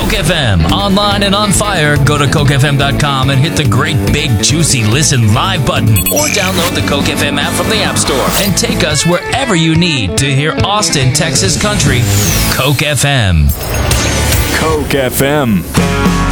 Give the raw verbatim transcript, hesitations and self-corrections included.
Coke F M. Online and on fire, go to coke f m dot com and hit the great big juicy listen live button. Or download the Coke F M app from the App Store and take us wherever you need to hear Austin, Texas country. Coke F M. Coke F M.